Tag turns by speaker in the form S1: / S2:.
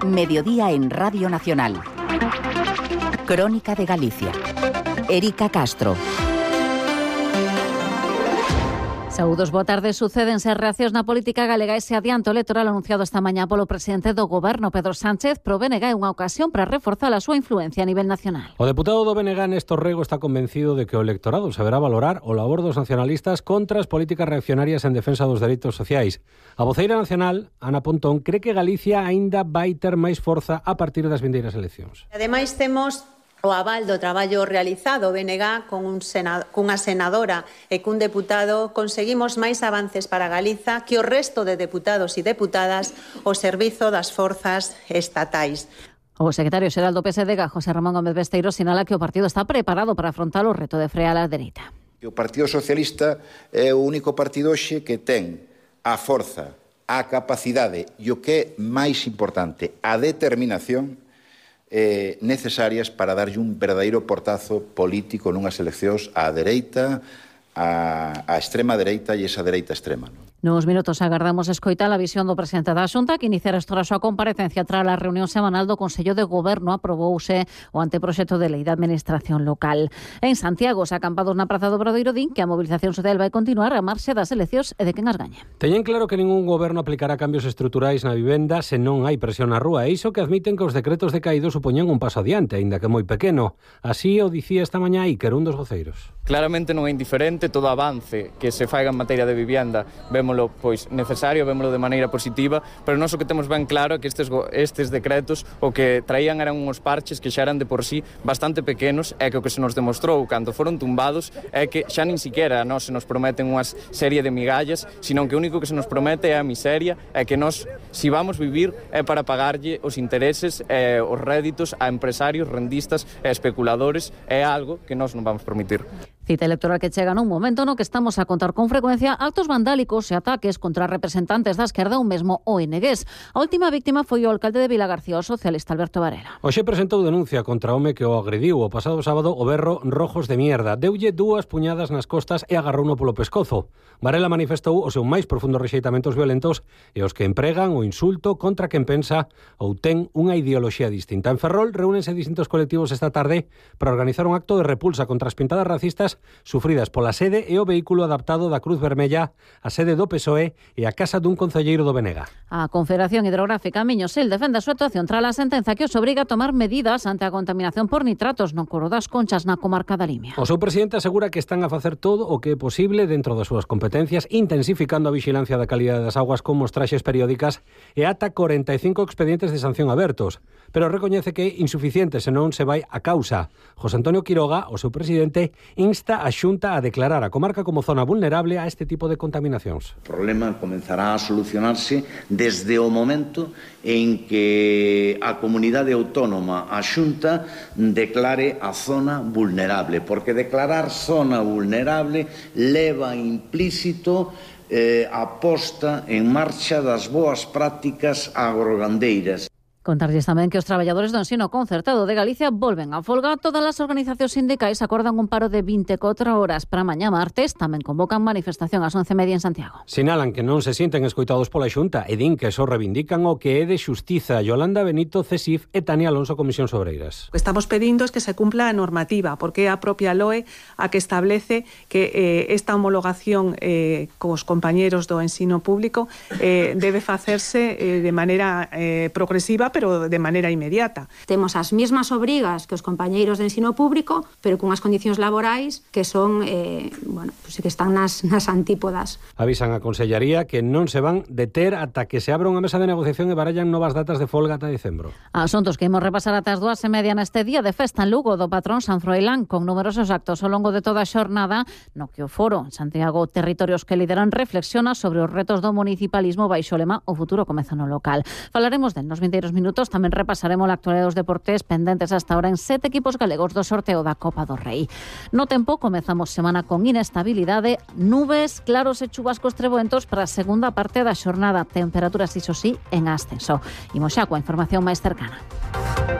S1: Mediodía en Radio Nacional. Crónica de Galicia. Érica Castro.
S2: Saúdos, boa tarde. Sucédense reaccións na política galega. Ese adianto electoral anunciado esta mañá polo presidente do Goberno, Pedro Sánchez, pro BNG é unha ocasión para reforzar a súa influencia a nivel nacional.
S3: O deputado do BNG, Néstor Rego, está convencido de que o electorado saberá valorar o labor dos nacionalistas contra as políticas reaccionarias en defensa dos dereitos sociais. A voceira nacional, Ana Pontón, cree que Galicia aínda vai ter máis forza a partir das vindeiras eleccións.
S4: Ademais, temos o aval do traballo realizado o BNG cunha senadora e cun deputado. Conseguimos máis avances para Galiza que o resto de deputados e deputadas ao servizo das forzas estatais.
S2: O secretario xeral do PSD, José Ramón Gómez Besteiro, sinala que o partido está preparado para afrontar o reto de frear a dereita.
S5: O Partido Socialista é o único partido hoxe que ten a forza, a capacidade e o que é máis importante, a determinación necesarias para darlle un verdadeiro portazo político nunhas eleccións á dereita, a extrema dereita e esa dereita extrema.
S2: Nos minutos agardamos escoitar a visión do presidente da Xunta, que iniciara a súa comparecencia tras a reunión semanal do Consello de Goberno. Aprobouse o anteproxecto de lei da Administración Local. En Santiago, os acampados na Praza do Obradoiro din que a mobilización social vai continuar a marxe das eleccións e de quen as gañe.
S3: Teñen claro que ningún goberno aplicará cambios estruturais na vivenda se non hai presión na rúa. E iso que admiten que os decretos de caído supoñen un paso adiante, aínda que moi pequeno. Así o dicía esta mañá Iker, un dos voceiros.
S6: Claramente non é indiferente todo avance que se faiga en materia de vivienda. Vémolo pois necesario, vémolo de maneira positiva, pero nós o que temos ben claro é que estes decretos o que traían eran uns parches que xa eran de por sí bastante pequenos, e que o que se nos demostrou cando foron tumbados é que xa nin siquiera nós se nos prometen unha serie de migallas, senón que o único que se nos promete é a miseria, é que nós, si vamos vivir, é para pagarlle os intereses e os réditos a empresarios, rendistas e especuladores. É algo que nós non vamos permitir.
S2: Cita electoral que chega nun momento no que estamos a contar con frecuencia actos vandálicos e ataques contra representantes da esquerda ou mesmo ONGs. A última víctima foi o alcalde de Vilagarcía, o socialista Alberto Varela.
S3: Hoxe presentou denuncia contra o home que o agrediu o pasado sábado o berro Rojos de Mierda. Deulle 2 puñadas nas costas e agarrouno polo pescozo. Varela manifestou o seu máis profundo rexeitamento aos violentos e os que empregan o insulto contra quen pensa ou ten unha ideoloxía distinta. En Ferrol reúnense distintos colectivos esta tarde para organizar un acto de repulsa contra as pintadas racistas sufridas pola sede e o vehículo adaptado da Cruz Vermella, a sede do PSOE e a casa dun concelleiro do BNG.
S2: A Confederación Hidrográfica Miño-Sil defende a súa actuación tras a sentenza que os obriga a tomar medidas ante a contaminación por nitratos no coro das Conchas na comarca da Limia.
S3: O seu presidente asegura que están a facer todo o que é posible dentro das súas competencias, intensificando a vigilancia da calidade das augas con mostraxes periódicas e ata 45 expedientes de sanción abertos, pero recoñece que é insuficiente se non se vai a causa. José Antonio Quiroga, o seu presidente, insta a Xunta a declarar a comarca como zona vulnerable a este tipo de contaminacións.
S7: O problema comenzará a solucionarse desde o momento en que a comunidade autónoma, a Xunta, declare a zona vulnerable, porque declarar zona vulnerable leva implícito a posta en marcha das boas prácticas agrogandeiras.
S2: Contarlles tamén que os traballadores do ensino concertado de Galicia volven a folga. Todas as organizacións sindicais acordan un paro de 24 horas para mañá martes. Tamén convocan manifestación ás 11:30 en Santiago.
S3: Sinalan que non se sienten escoitados pola Xunta e din que só reivindican o que é de xustiza. Yolanda Benito, CESIF, e Tania Alonso, Comisións Obreiras.
S8: O que estamos pedindo é que se cumpla a normativa, porque é a propia LOE a que establece que esta homologación cos compañeros do ensino público debe facerse de maneira progresiva, pero de maneira inmediata.
S9: Temos as mesmas obrigas que os compañeiros de ensino público, pero cunhas condicións laborais que son, que están nas antípodas.
S3: Avisan a Consellería que non se van deter ata que se abra unha mesa de negociación e barallan novas datas de folga ata decembro.
S2: Asuntos que imos repasar ata as 2:30 neste día de festa en Lugo do patrón San Froilán, con numerosos actos ao longo de toda a xornada, no que o Foro Santiago Territorios que lideran reflexiona sobre os retos do municipalismo baixo o lema O futuro comeza no local. Falaremos del nos vindeiros minutos, tamén repasaremos a actualidade dos deportes pendentes hasta ahora en 7 equipos galegos do sorteo da Copa do Rei. No tempo, comezamos semana con inestabilidade, nubes, claros e chubascos treboentos para a segunda parte da xornada. Temperaturas, iso sí, en ascenso. Imos xa coa información máis cercana.